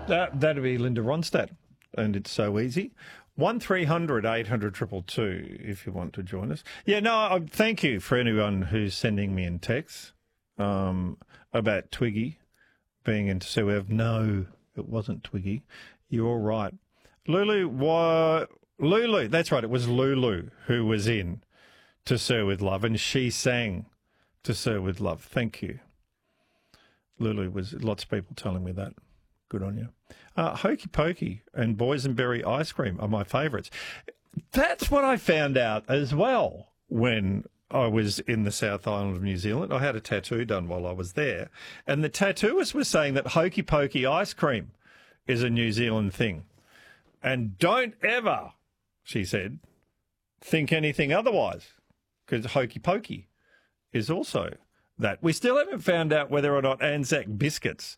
That'd be Linda Ronstadt, and it's so easy. 1300 800 222 if you want to join us. Yeah, no, thank you for anyone who's sending me in texts about Twiggy being into Sue Ev. No, it wasn't Twiggy. You're all right. Lulu, that's right, it was Lulu who was in To Sir With Love, and she sang To Sir With Love. Thank you. Lulu was, lots of people telling me that. Good on you. Hokey Pokey and Boysenberry ice cream are my favourites. That's what I found out as well when I was in the South Island of New Zealand. I had a tattoo done while I was there, and the tattooist was saying that Hokey Pokey ice cream is a New Zealand thing. And don't ever, she said, think anything otherwise, because Hokey Pokey is also that. We still haven't found out whether or not Anzac biscuits